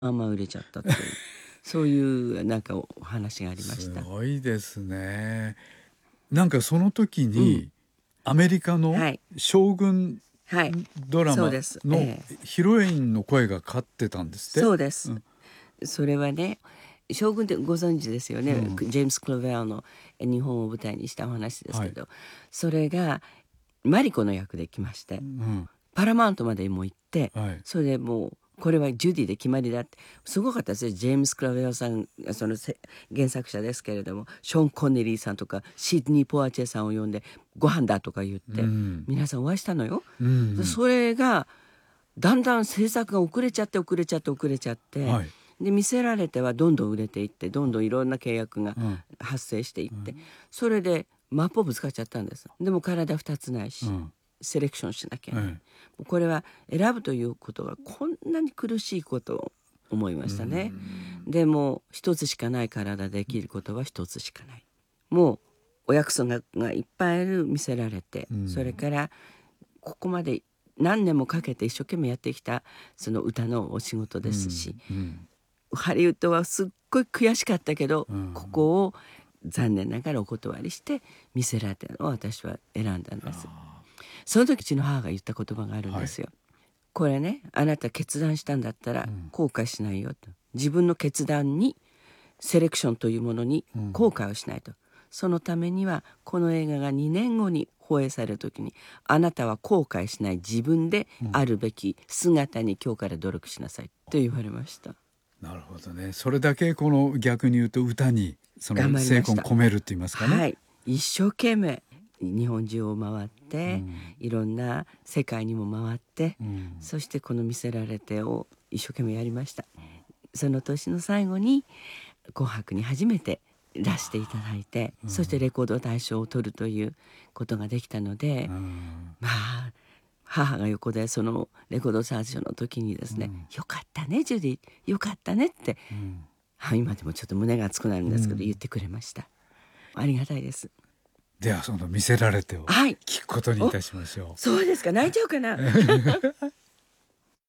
売れちゃったっていうそういうなんかお話がありましすた。 ごいですね。なんかその時うんにアメリカのはい将軍はいドラマそうです、 のヒロインの声がかってたんですって。 そうです。それはね将軍ってご存知ですよね、ジェームス・クロベアの日本を舞台にしたお話ですけど、それがマリコの役で来まして、パラマウントまでも行って、それでもうこれはジュディで決まりだってすごかったですよ。ジェームス・クラベアさんその原作者ですけれども、ショーン・コネリーさんとかシドニー・ポワチェさんを呼んでご飯だとか言って、皆さんお会いしたのよ。それがだんだん制作が遅れちゃって、で見せられてはどんどん売れていって、どんどんいろんな契約が発生していって、それで真っぽぶつかっちゃったんです。でも体2つないし、セレクションしなきゃいけない、これは選ぶということがこんなに苦しいことを思いましたね。でも一つしかない体できることは一つしかない。もうお約束がいっぱいある見せられて、それからここまで何年もかけて一生懸命やってきたその歌のお仕事ですし、ハリウッドはすっごい悔しかったけど、ここを残念ながらお断りして見せられたのを私は選んだんです。その時うちの母が言った言葉があるんですよ。これね、あなた決断したんだったら後悔しないよと。自分の決断にセレクションというものに後悔をしないと。そのためにはこの映画が2年後に放映される時に、あなたは後悔しない自分であるべき姿に今日から努力しなさいと言われました。 なるほどね。それだけこの逆に言うと歌にその精魂込めるって言いますかね。 はい、一生懸命日本中を回って、いろんな世界にも回って、そしてこの見せられてを一生懸命やりました。その年の最後に紅白に初めて出していただいて、そしてレコード大賞を取るということができたので、まあ母が横でそのレコード大賞の時にですね、よかったねジュディ、よかったねって、今でもちょっと胸が熱くなるんですけど、言ってくれました。ありがたいです。 ではその見せられてを聞くことにいたしましょう。 そうですか、泣いちゃうかな